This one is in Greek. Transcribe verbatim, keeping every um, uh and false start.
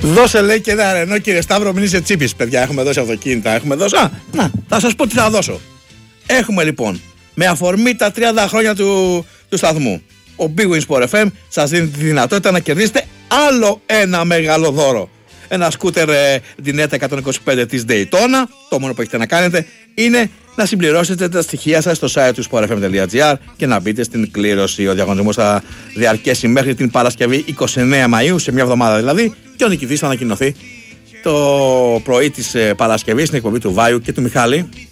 Δώσε, λέει, και ένα Ρενό, κύριε Σταύρο, μην είσαι τσίπης. Παιδιά, έχουμε δώσει αυτοκίνητα, έχουμε δώσει. Α, να, θα σας πω τι θα δώσω. Έχουμε λοιπόν, με αφορμή τα τριάντα χρόνια του, του σταθμού, ο Big Win Sport εφ εμ σας δίνει τη δυνατότητα να κερδίσετε άλλο ένα μεγάλο δώρο. Ένα σκούτερ ε, Dinetta εκατόν είκοσι πέντε της Daytona. Το μόνο που έχετε να κάνετε είναι να συμπληρώσετε τα στοιχεία σας στο site του sport f m τελεία g r και να μπείτε στην κλήρωση. Ο διαγωνισμός θα διαρκέσει μέχρι την Παρασκευή εικοστή ενάτη Μαΐου, σε μια εβδομάδα δηλαδή, και ο νικητής θα ανακοινωθεί το πρωί της ε, Παρασκευής στην εκπομπή του Βάιου και του Μιχάλη.